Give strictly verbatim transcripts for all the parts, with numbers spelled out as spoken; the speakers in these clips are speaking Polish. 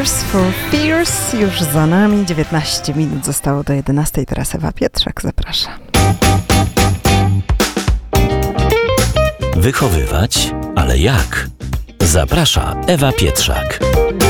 Tears for Fears już za nami. dziewiętnaście minut zostało do jedenastej. Teraz Ewa Pietrzak zaprasza. Wychowywać, ale jak? Zaprasza Ewa Pietrzak.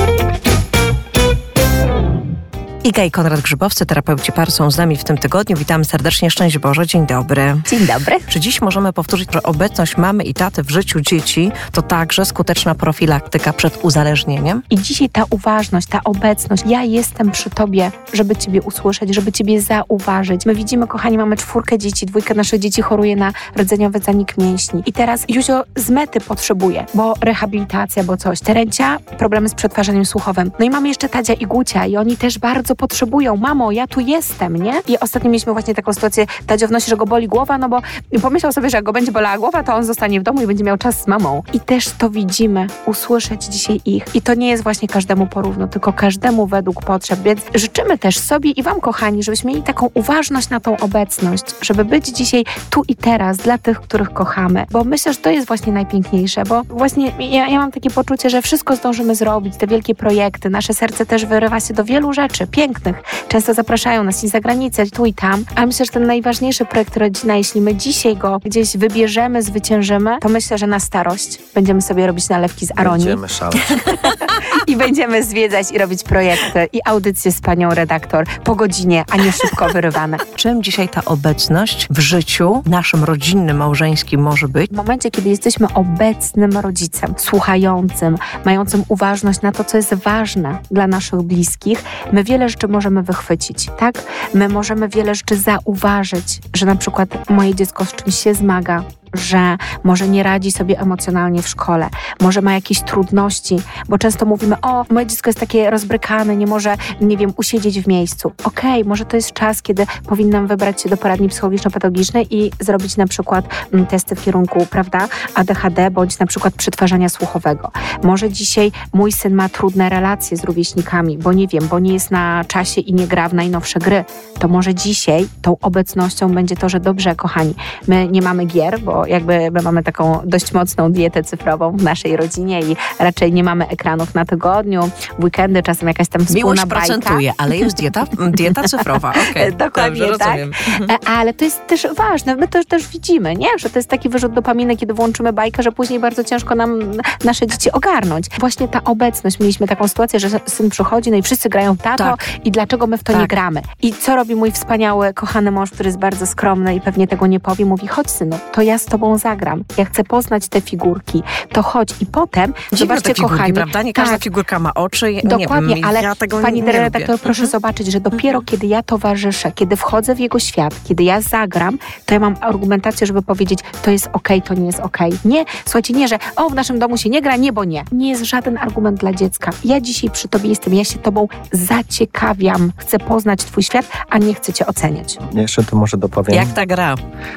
Iga i Konrad Grzybowcy, terapeuci par, są z nami w tym tygodniu. Witamy serdecznie, szczęść Boże, dzień dobry. Dzień dobry. Czy dziś możemy powtórzyć, że obecność mamy i taty w życiu dzieci to także skuteczna profilaktyka przed uzależnieniem? I dzisiaj ta uważność, ta obecność, ja jestem przy tobie, żeby ciebie usłyszeć, żeby ciebie zauważyć. My widzimy, kochani, mamy czwórkę dzieci, dwójka naszych dzieci choruje na rdzeniowy zanik mięśni. I teraz Józio z mety potrzebuje, bo rehabilitacja, bo coś. Terencia, problemy z przetwarzaniem słuchowym. No i mamy jeszcze Tadzia i Gucia i oni też bardzo potrzebują. Mamo, ja tu jestem, nie? I ostatnio mieliśmy właśnie taką sytuację, Tadzio wnosi, że go boli głowa, no bo pomyślał sobie, że jak go będzie bolała głowa, to on zostanie w domu i będzie miał czas z mamą. I też to widzimy, usłyszeć dzisiaj ich. I to nie jest właśnie każdemu porówno, tylko każdemu według potrzeb. Więc życzymy też sobie i wam, kochani, żebyśmy mieli taką uważność na tą obecność, żeby być dzisiaj tu i teraz dla tych, których kochamy. Bo myślę, że to jest właśnie najpiękniejsze, bo właśnie ja, ja mam takie poczucie, że wszystko zdążymy zrobić, te wielkie projekty, nasze serce też wyrywa się do wielu rzeczy pięknych. Często zapraszają nas i za granicę, tu i tam. A myślę, że ten najważniejszy projekt rodzina, jeśli my dzisiaj go gdzieś wybierzemy, zwyciężymy, to myślę, że na starość będziemy sobie robić nalewki z aronii. Będziemy szaleć. I będziemy zwiedzać i robić projekty i audycje z panią redaktor po godzinie, a nie szybko wyrywane. Czym dzisiaj ta obecność w życiu naszym rodzinnym, małżeńskim może być? W momencie, kiedy jesteśmy obecnym rodzicem, słuchającym, mającym uważność na to, co jest ważne dla naszych bliskich, my wiele rzeczy możemy wychwycić, tak? My możemy wiele rzeczy zauważyć, że na przykład moje dziecko z czymś się zmaga, że może nie radzi sobie emocjonalnie w szkole, może ma jakieś trudności, bo często mówimy, o, moje dziecko jest takie rozbrykane, nie może, nie wiem, usiedzieć w miejscu. Okej, okay, może to jest czas, kiedy powinnam wybrać się do poradni psychologiczno-pedagogicznej i zrobić na przykład m, testy w kierunku, prawda, A D H D, bądź na przykład przetwarzania słuchowego. Może dzisiaj mój syn ma trudne relacje z rówieśnikami, bo nie wiem, bo nie jest na czasie i nie gra w najnowsze gry. To może dzisiaj tą obecnością będzie to, że dobrze, kochani, my nie mamy gier, bo jakby my mamy taką dość mocną dietę cyfrową w naszej rodzinie i raczej nie mamy ekranów na tygodniu, w weekendy czasem jakaś tam wspólna Miłość bajka. procentuje, ale jest dieta, dieta cyfrowa. Okay. Dokładnie. Dobrze, tak. Mhm. Ale to jest też ważne, my to też widzimy, nie? Że to jest taki wyrzut dopaminy, kiedy włączymy bajkę, że później bardzo ciężko nam nasze dzieci ogarnąć. Właśnie ta obecność. Mieliśmy taką sytuację, że syn przychodzi, no i wszyscy grają w tato tak. i dlaczego my w to tak. nie gramy? I co robi mój wspaniały, kochany mąż, który jest bardzo skromny i pewnie tego nie powie, mówi, chodź synu, to ja z tobą zagram. Ja chcę poznać te figurki. To chodź. I potem, Dziwne zobaczcie, te figurki, kochani. prawda? Nie każda tak, figurka ma oczy. Dokładnie, nie wiem, ale ja tego pani nie, nie redaktor, lubię. proszę Mhm. zobaczyć, że dopiero kiedy ja towarzyszę, kiedy wchodzę w jego świat, kiedy ja zagram, to ja mam argumentację, żeby powiedzieć, to jest okej, to nie jest okej. Nie, słuchajcie, nie, że o, w naszym domu się nie gra, nie, bo nie. Nie jest żaden argument dla dziecka. Ja dzisiaj przy tobie jestem, ja się tobą zaciekawiam. Chcę poznać twój świat, a nie chcę cię oceniać. Ja jeszcze tu może dopowiem. Jak ta gra?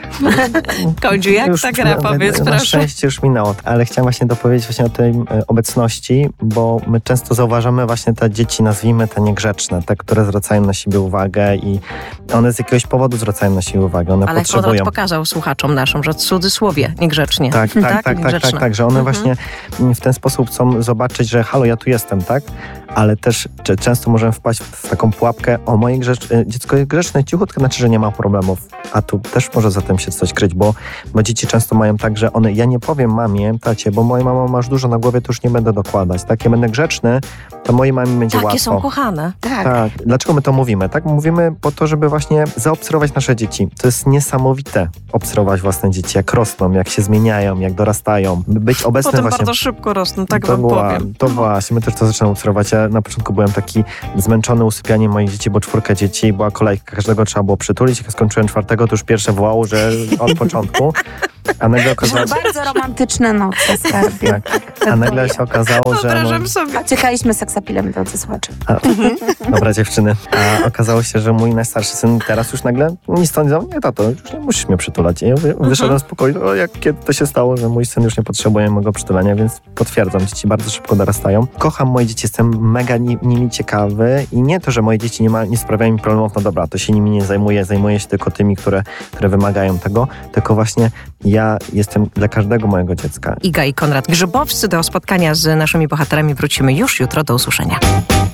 Kończy, jak już ta gra, na, powiedz na proszę. szczęście już minęło, ale chciałam właśnie dopowiedzieć właśnie o tej e, obecności, bo my często zauważamy właśnie te dzieci, nazwijmy te niegrzeczne, te, które zwracają na siebie uwagę i one z jakiegoś powodu zwracają na siebie uwagę, one Ale potrzebują. Konrad pokazał słuchaczom naszym, że w cudzysłowie niegrzecznie. Tak, tak, tak, tak, tak, tak, tak, że one Mhm. właśnie w ten sposób chcą zobaczyć, że halo, ja tu jestem, tak? Ale też czy, często możemy wpaść w taką pułapkę, o moje grzecz, dziecko jest grzeczne, cichutko, znaczy, że nie ma problemów. A tu też może za tym się coś kryć, bo, bo dzieci często mają tak, że one, ja nie powiem mamie, tacie, bo moja mama ma już dużo na głowie, to już nie będę dokładać. Tak, ja będę grzeczny, to mojej mamie będzie Takie łatwo. są kochane. Tak. Tak. Dlaczego my to mówimy? Tak, mówimy po to, żeby właśnie zaobserwować nasze dzieci. To jest niesamowite obserwować własne dzieci, jak rosną, jak się zmieniają, jak dorastają. Być obecnym Potem właśnie. bardzo szybko rosną, tak to wam była, powiem. To właśnie, my też to zaczynamy obserwować. Ja na początku byłem taki zmęczony usypianiem moich dzieci, bo czwórka dzieci, była kolejka, każdego trzeba było przytulić. Jak skończyłem czwartego, to już pierwsze wołało, że od początku. A nagle okazało się... Bardzo romantyczne noce, skarbie. Tak. A nagle się okazało, że... Wyobrażam sobie. A czekaliśmy z seksapilem, drodzy słuchacze. A, dobra, dziewczyny. A okazało się, że mój najstarszy syn teraz już nagle ni stąd, ni stąd, nie tato, już nie musisz mnie przytulać. I ja wy- wyszedłem z pokoju, o, jak kiedy to się stało, że mój syn już nie potrzebuje mojego przytulania, więc potwierdzam, dzieci bardzo szybko dorastają. Kocham moje dzieci, jestem mega ni- nimi ciekawy i nie to, że moje dzieci nie, ma, nie sprawiają mi problemów, no dobra, to się nimi nie zajmuję, zajmuję się tylko tymi, które, które wymagają tego, tylko właśnie ja jestem dla każdego mojego dziecka. Iga i Konrad Grzybowcy. Do spotkania z naszymi bohaterami wrócimy już jutro. Do usłyszenia.